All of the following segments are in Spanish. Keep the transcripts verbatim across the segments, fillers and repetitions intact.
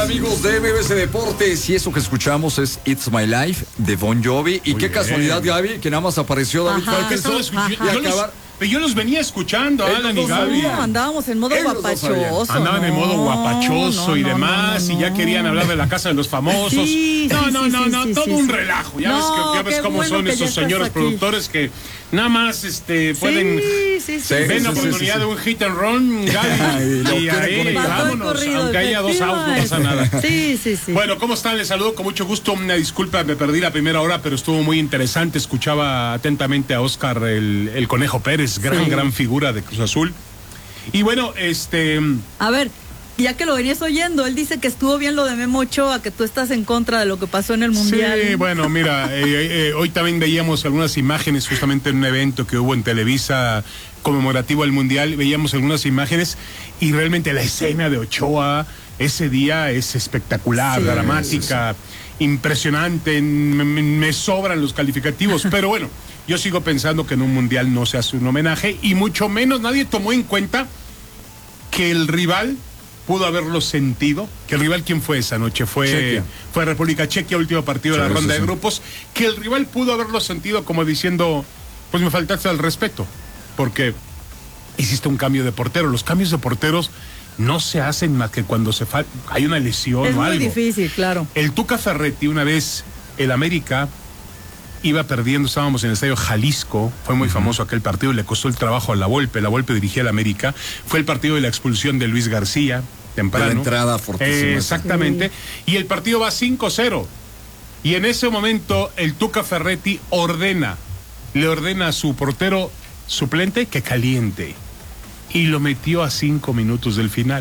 amigos de M B C Deportes? Y eso que escuchamos es It's My Life de Bon Jovi. Y Muy qué bien. casualidad, Gaby, que nada más apareció David Faitelson y Yo los, acabar. yo los venía escuchando, Ellos Alan no y Gaby. No, andábamos en modo Ellos no guapachoso. Andaban en no, modo guapachoso no, y no, demás, no, no, y ya no. querían hablar de la casa de los famosos. Sí, no, sí, no, sí, no, sí, no, sí, todo sí, un sí. relajo. Ya No, ves, que, ya ves qué cómo bueno son que ya esos estás señores aquí. productores que nada más este, pueden. Sí, sí, sí. Sí, Ven sí, la sí, oportunidad sí, sí. de un hit and run, Gaby, Y lo y quieren ahí conectar. Mató el vámonos, corrido, aunque haya dos outs, no pasa nada. Sí, sí, sí. Bueno, ¿cómo están? Les saludo con mucho gusto. Una disculpa, me perdí la primera hora, pero estuvo muy interesante. Escuchaba atentamente a Óscar el, el Conejo Pérez, gran, Sí. gran figura de Cruz Azul. Y bueno, este... A ver, ya que lo venías oyendo, él dice que estuvo bien lo de Memo Ochoa, que tú estás en contra de lo que pasó en el Mundial. Sí, bueno, mira, eh, eh, hoy también veíamos algunas imágenes justamente en un evento que hubo en Televisa conmemorativo al Mundial. Veíamos algunas imágenes y realmente la escena de Ochoa ese día es espectacular, Sí, dramática, impresionante. Me, me- me sobran los calificativos, pero bueno, yo sigo pensando que en un Mundial no se hace un homenaje y mucho menos nadie tomó en cuenta que el rival pudo haberlo sentido. Que el rival, ¿quién fue esa noche? Fue, Chequia. fue República Chequia, último partido de la Sí, ronda sí, de sí. grupos. Que el rival pudo haberlo sentido como diciendo, pues me faltaste al respeto, porque hiciste un cambio de portero. Los cambios de porteros no se hacen más que cuando se fa- hay una lesión Es o muy algo. difícil, claro. El Tuca Ferretti, una vez, el América iba perdiendo, estábamos en el estadio Jalisco, fue muy famoso aquel partido y le costó el trabajo a La Volpe. La Volpe dirigía al América. Fue el partido de la expulsión de Luis García, temprano. De la entrada fortísima. Eh, exactamente. Y el partido va cinco cero. Y en ese momento el Tuca Ferretti ordena, le ordena a su portero suplente que caliente. Y lo metió a cinco minutos del final.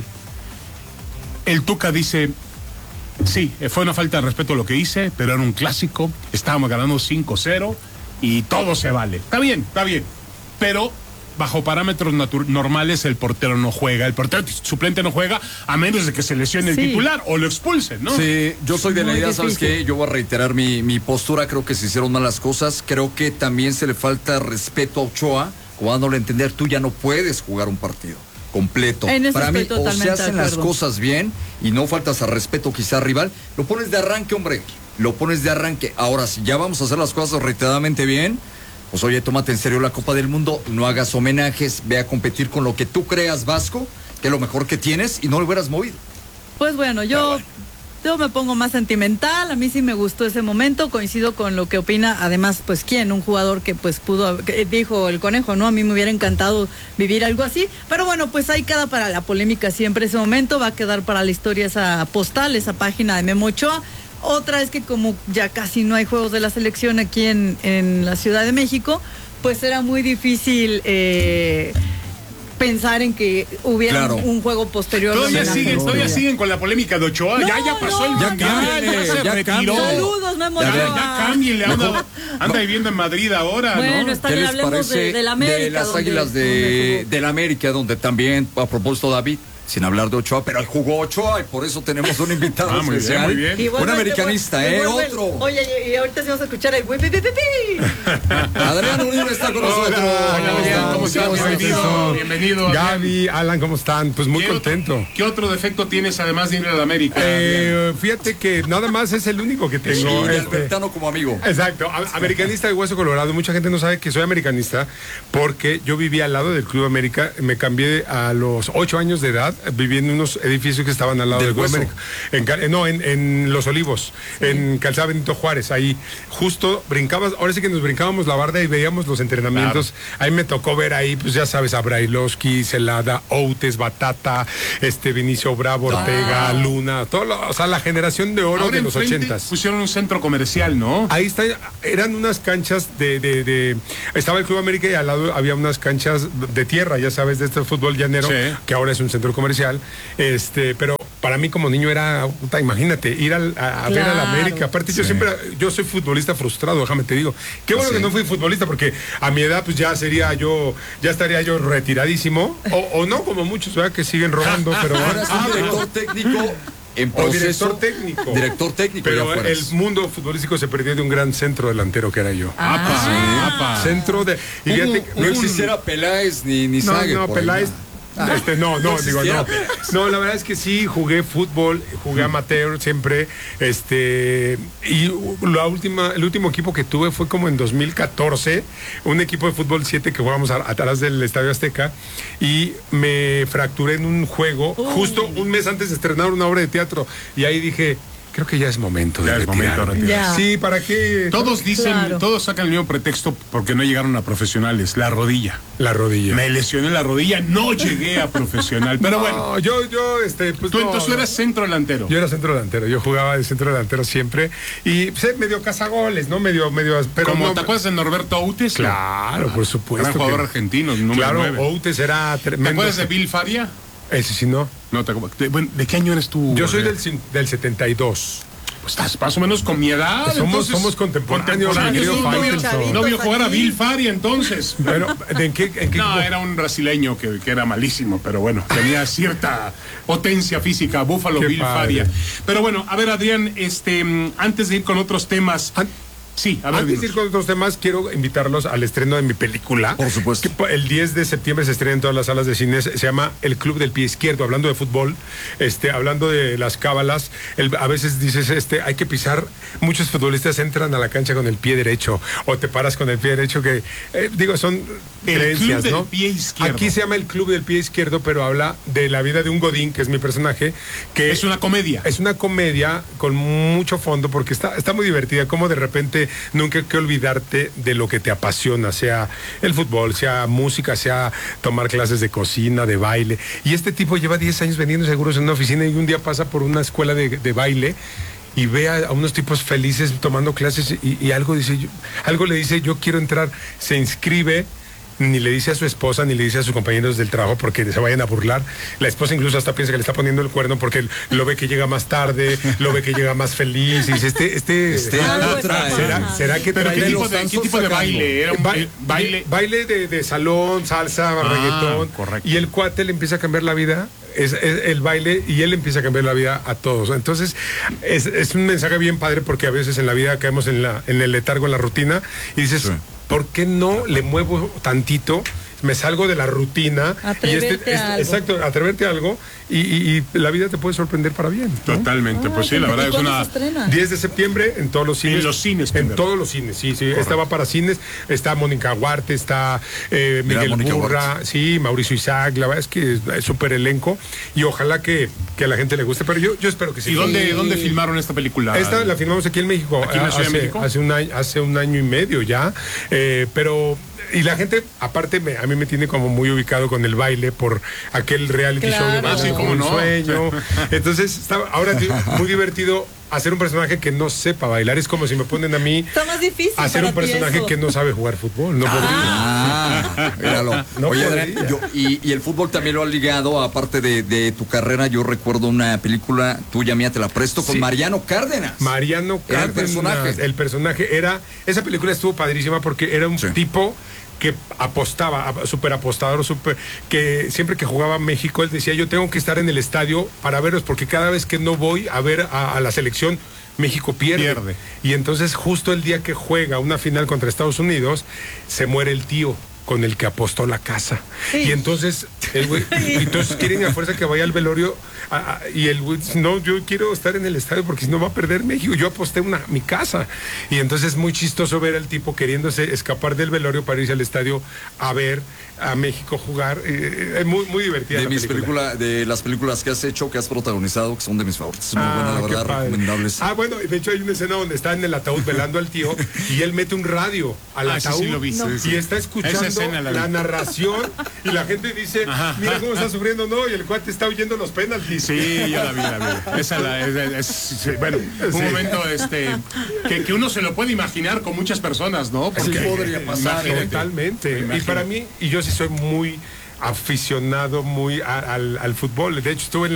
El Tuca dice, sí, fue una falta de respeto lo que hice, pero era un clásico, estábamos ganando cinco cero y todo se vale. Está bien, está bien. Pero bajo parámetros natu- normales el portero no juega, el portero suplente no juega a menos de que se lesione el Sí. titular o lo expulsen, ¿no? Sí, yo soy de la Muy idea, ¿sabes difícil. qué? Yo voy a reiterar mi, mi postura, creo que se hicieron malas cosas, creo que también se le falta respeto a Ochoa, como dándole a entender, tú ya no puedes jugar un partido completo. En eso Para mí, estoy o se totalmente hacen de las acuerdo. cosas bien y no faltas al respeto quizá al rival, lo pones de arranque, hombre, lo pones de arranque. Ahora, si ya vamos a hacer las cosas reiteradamente bien, pues oye, tómate en serio la Copa del Mundo, no hagas homenajes, ve a competir con lo que tú creas, Vasco, que es lo mejor que tienes y no lo hubieras movido. Pues bueno, yo, bueno. yo me pongo más sentimental, a mí sí me gustó ese momento, coincido con lo que opina, además, pues quién, un jugador que pues pudo, que dijo el Conejo, ¿no? A mí me hubiera encantado vivir algo así, pero bueno, pues ahí queda para la polémica siempre ese momento, va a quedar para la historia esa postal, esa página de Memo Ochoa. Otra es que como ya casi no hay juegos de la selección aquí en, en la Ciudad de México, pues era muy difícil eh, pensar en que hubiera Claro. un, un juego posterior. Todavía donde siguen, nace- todavía siguen con la polémica de Ochoa. No, ya, ya pasó el no, mundial, ya ya, se ya retiró. cambie. Saludos, Memo Ya, Ochoa. ya cámbienle, anda, anda viviendo en Madrid ahora, Bueno, ¿no? está ¿Qué bien, les hablemos parece de, de la América. de las donde- Águilas de, donde jugó. de la América, donde también, a propósito, David, sin hablar de Ochoa, pero jugó Ochoa y por eso tenemos un invitado Ah, muy bien, especial. muy bien. Y Un vuelve- americanista, y ¿eh? vuelve el- Otro. Oye, y, y ahorita sí vamos a escuchar el güey, pi, pi, pi, pi. Adrián Uribe está con nosotros. Hola, Adrián, ¿cómo estás? Bienvenido, bienvenido. Adrián. Gaby, Alan, ¿cómo están? Pues muy ¿Qué contento. otro- ¿Qué otro defecto tienes además de ir a la América? Eh, fíjate que nada más es el único que Y tengo. de este. Albertano como amigo. Exacto, a- americanista de Hueso Colorado. Mucha gente no sabe que soy americanista porque yo vivía al lado del Club América. Me cambié a los ocho años de edad, viví en unos edificios que estaban al lado ¿Del del, Club Hueso? América. En, Cal- eh, no, en, en Los Olivos, en Calzada Benito Juárez. Ahí justo brincabas, ahora sí que nos brincábamos la barda y veíamos los entrenamientos. Ahí me tocó ver ahí, pues ya sabes, a Brailovsky, Celada, Outes, Batata, este Vinicio Bravo, Ortega, Luna, todo lo- o sea, la generación de oro Ahora de los enfrente ochentas. pusieron un centro comercial, ¿no? Ahí está, eran unas canchas de, de, de- estaba el Club América y al lado había unas canchas de tierra, ya sabes, de este fútbol llanero, Sí. que ahora es un centro comercial, este, pero para mí como niño era, puta, imagínate, ir al- a, a ver a la Claro. América. Aparte yo Sí. siempre, yo soy futbolista frustrado, déjame te digo. Qué bueno Sí. que no fui futbolista porque a mi edad pues ya sería yo, ya estaría yo retiradísimo, o, o no como muchos, ¿verdad? Que siguen robando, pero Ahora es un Ah, director técnico en o proceso. director técnico. Director técnico. Pero ya fueras. el mundo futbolístico se perdió de un gran centro delantero que era yo. Apa, apa. Centro de. Y Hubo- fíjate, no existiera Peláez ni, ni No, Sague no, por ahí, Peláez. ¿no? Este, no, no, No digo, existiera no. Pemex. No, la verdad es que sí, jugué fútbol, jugué amateur siempre, este, y la última, el último equipo que tuve fue como en dos mil catorce, un equipo de fútbol siete que jugábamos a- atrás del Estadio Azteca, y me fracturé en un juego, Uy. justo un mes antes de estrenar una obra de teatro, y ahí dije, creo que ya es momento de Ya es momento de retirarme. retirarse. Sí, ¿para qué? Todos dicen, Claro. todos sacan el mismo pretexto porque no llegaron a profesionales, la rodilla. La rodilla. Me lesioné la rodilla, no llegué a profesional. Pero bueno, No, yo, yo, este, pues tú no, entonces no. eras centro delantero. Yo era centro delantero, yo jugaba de centro delantero siempre y pues, medio cazagoles, ¿no? Medio, medio, pero Como no, te acuerdas de Norberto Outes. Claro, por supuesto. Gran jugador que- argentino, número Claro, nueve. Outes era ¿Te tremendo. acuerdas de Bill Faria? Ese sí, no. No, te acuerdas. De, bueno, ¿de qué año eres tú? Yo soy Rodrigo? del, cin- del setenta y dos. Pues estás más o menos con mi edad. Somos- entonces, somos contemporáneos, contemporáneos. mi querido No, no, vio- Faitelson. no vio jugar a Aquí. Bill Faria entonces. Bueno, ¿en qué, en qué No, equipo? era un brasileño que, que era malísimo, pero bueno, tenía cierta potencia física, Búfalo Qué Bill padre. Faria. Pero bueno, a ver, Adrián, este, mm, antes de ir con otros temas. An- Sí, a ver, Antes de ir dinos. con otros temas, quiero invitarlos al estreno de mi película. Por supuesto. Que po- el diez de septiembre se estrena en todas las salas de cine. Se llama El Club del Pie Izquierdo, hablando de fútbol, este, hablando de las cábalas. El- a veces dices, este, hay que pisar. Muchos futbolistas entran a la cancha con el pie derecho o te paras con el pie derecho, que eh, digo, son El creencias, Club del ¿no? Pie Izquierdo. Aquí se llama El Club del Pie Izquierdo, pero habla de la vida de un Godín, que es mi personaje, que Es una comedia. es una comedia con mucho fondo porque está, está muy divertida, como de repente nunca hay que olvidarte de lo que te apasiona, sea el fútbol, sea música, sea tomar clases de cocina, de baile. Y este tipo lleva diez años vendiendo seguros en una oficina y un día pasa por una escuela de, de baile y ve a, a unos tipos felices tomando clases y, y algo dice, yo- algo le dice, yo quiero entrar, se inscribe. Ni le dice a su esposa, ni le dice a sus compañeros del trabajo porque se vayan a burlar. La esposa incluso hasta piensa que le está poniendo el cuerno porque lo ve que llega más tarde, lo ve que llega más feliz. Y dice, este, este, Este algo algo está trae. ¿será, pasando. será que ¿Pero trae qué de tipo los- de, qué tipo de sacando. baile? ¿Era un Ba- eh, baile? baile de, de salón, salsa, reggaetón. correcto. Y el cuate le empieza a cambiar la vida, es, es el baile, y él empieza a cambiar la vida a todos. Entonces, es, es un mensaje bien padre porque a veces en la vida caemos en, la, en el letargo, en la rutina, y dices, Sí. ¿por qué no le muevo tantito? Me salgo de la rutina. Atreverte a algo. Exacto, atreverte a algo y, y- y la vida te puede sorprender para bien. ¿no? Totalmente, pues sí, la Ay, verdad ¿y es cuándo una... se estrena? diez de septiembre en todos los cines. En los cines En primero. todos los cines, sí, sí. Esta va para cines. Está Mónica Huarte, está eh, Mira, Miguel Mónica Burra, Huarte. sí, Mauricio Isaac. La verdad es que es es súper elenco y ojalá que, que a la gente le guste. Pero yo, yo espero que sí. ¿Y dónde, dónde filmaron esta película? Esta la filmamos aquí en México. ¿Aquí en la Ciudad de hace, México? Hace un año, hace un año y medio ya. Eh, pero. Y la gente, aparte, me- a mí me tiene como muy ubicado con el baile por aquel reality show de Claro. Ah, sí, Bajo cómo un no. sueño. Entonces, está, ahora di- muy divertido hacer un personaje que no sepa bailar. Es como si me ponen a mí Está más difícil. hacer para un personaje ti eso. que no sabe jugar fútbol. No podría. Ah, míralo. No Oye, podría. Adrián, yo- y, y el fútbol también lo ha ligado, aparte de, de tu carrera, yo recuerdo una película tuya mía, te la presto, con Sí. Mariano Cárdenas. Mariano Era el Cárdenas. personaje. El personaje era. Esa película estuvo padrísima porque era un Sí. tipo que apostaba, a- súper apostador, súper, que siempre que jugaba México, él decía, yo tengo que estar en el estadio para verlos, porque cada vez que no voy a ver a, a la selección, México pierde. Pierde. Y entonces justo el día que juega una final contra Estados Unidos, se muere el tío con el que apostó la casa. Sí. Y entonces, el güey, y entonces quieren a fuerza que vaya al velorio a- a- y el güey dice, no, yo quiero estar en el estadio porque si no va a perder México. Yo aposté una, mi casa. Y entonces es muy chistoso ver al tipo queriéndose escapar del velorio para irse al estadio a ver a México jugar. Eh, Es muy, muy divertida. De la mis película. películas, de las películas que has hecho, que has protagonizado, que son de mis favoritas. Muy Ah, buenas, la qué verdad, padre. recomendables. Ah, bueno, de hecho hay una escena donde está en el ataúd velando al tío y él mete un radio al Ah, sí, ataúd sí lo vi, sí, y sí. está escuchando Esa escena la vi. la narración y la gente dice, Ajá. mira cómo está sufriendo, no, y el cuate está oyendo los penaltis. Sí, yo la vi, la vi. Esa la, es, es- sí, bueno, un Sí. momento este que, que uno se lo puede imaginar con muchas personas, ¿no? Sí, podría pasar, imagínate. Totalmente. Y Imagínate. para mí, y yo sí soy muy aficionado muy a- al, al fútbol. De hecho, estuve en la,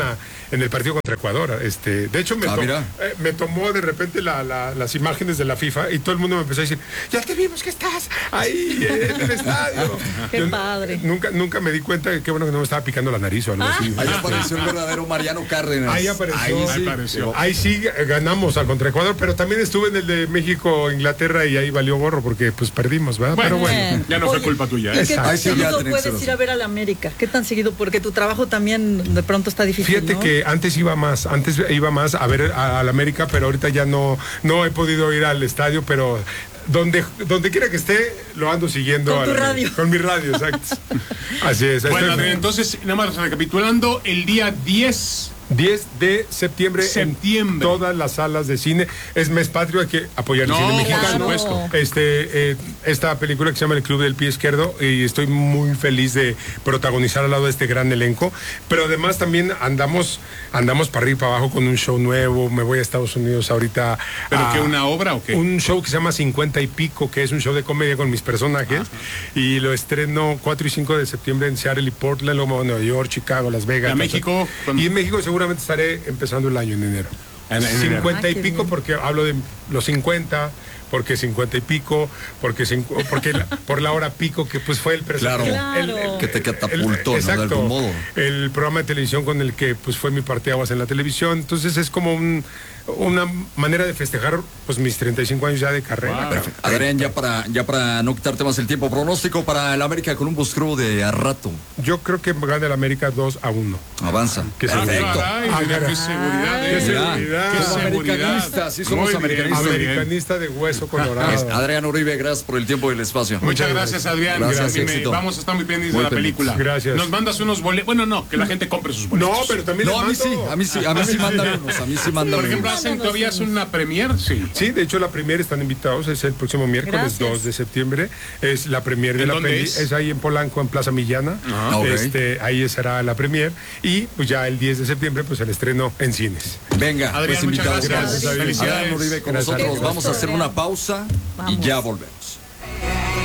en el partido contra Ecuador. Este, de hecho, me, Ah, to- mira. eh, me tomó de repente la- la- las imágenes de la FIFA y todo el mundo me empezó a decir, ya te vimos que estás ahí eh, en el estadio. Qué Yo padre. Nunca, nunca me di cuenta de qué bueno que no me estaba picando la nariz o algo así. Ahí apareció el verdadero Mariano Cárdenas. Ahí apareció. Ahí Ahí sí. apareció. Ahí sí eh, ganamos al contra Ecuador, pero también estuve en el de México, Inglaterra y ahí valió gorro porque pues perdimos, ¿verdad? Bueno, pero bueno. Bien. ya no fue Oye, culpa tuya, ¿y ¿eh? qué tan Ahí sí ya seguido tenés puedes ceros. ir a ver a la América? ¿Qué tan seguido? Porque tu trabajo también de pronto está difícil, Fíjate ¿no? que antes iba más, antes iba más a ver a, a la América, pero ahorita ya no, no he podido ir al estadio, pero donde, donde quiera que esté, lo ando siguiendo. Con a tu la- radio. Con mi radio, exacto. Así es. Bueno, Este- Adrián, entonces, nada más recapitulando, el día diez diez de septiembre, Septiembre. en todas las salas de cine. Es mes patrio, hay que apoyar el No, cine por mexicano. supuesto. Este, eh, esta película que se llama El Club del Pie Izquierdo, y estoy muy feliz de protagonizar al lado de este gran elenco. Pero además también andamos, andamos para arriba y para abajo con un show nuevo. Me voy a Estados Unidos ahorita. ¿Pero a- qué, una obra o qué? Un show que se llama cincuenta y pico, que es un show de comedia con mis personajes. Y lo estreno cuatro y cinco de septiembre en Seattle y Portland, luego me voy a Nueva York, Chicago, Las Vegas. ¿A México? Y en México seguramente estaré empezando el año en enero. En- en enero. cincuenta Ah, y qué pico bien. porque hablo de los cincuenta, porque cincuenta y pico, porque, cincu- porque la- por la hora pico que pues fue el personaje. Claro. Claro. Que te catapultó, ¿no? De exacto, algún modo. el programa de televisión con el que pues fue mi parteaguas en la televisión. Entonces es como un, una manera de festejar pues mis treinta y cinco años ya de carrera. Wow. Adrián, ya para, ya para no quitarte más el tiempo, pronóstico para el América Columbus Crew de a rato. Yo creo que gana el América dos a uno. Avanza. Que se- Ah, Perfecto. caray, Ah, mira, mira. qué seguridad, Qué ¿eh? Mira, seguridad. Qué Somos seguridad. americanistas, sí somos Muy bien, americanistas. muy bien. Americanista de hueso colorado. Es Adrián Uribe, gracias por el tiempo y el espacio. Muchas gracias, Adrián. Gracias, Dime, éxito. vamos a estar muy pendientes Muy de la pendientes. película. Gracias. Nos mandas unos boletos. Bueno, no, que la gente compre sus boletos. No, pero también No, a mí les sí, mando. a mí sí, a mí sí mandan unos, a mí sí mandan Por ejemplo, unos. hacen todavía es una premier, sí. Sí, de hecho la premier están invitados, es el próximo miércoles Gracias. dos de septiembre, es la premier de ¿En la dónde peli, es? es? ahí en Polanco, en Plaza Millana, Ah, ok. este, ahí será la premier y pues ya el diez de septiembre pues el estreno en cines. Venga, Adrián, pues muchas invitados. gracias. Adrián Felicidades. Uribe con Gracias. nosotros. Qué Vamos a gusto, hacer una Adrián. pausa y Vamos. ya volvemos.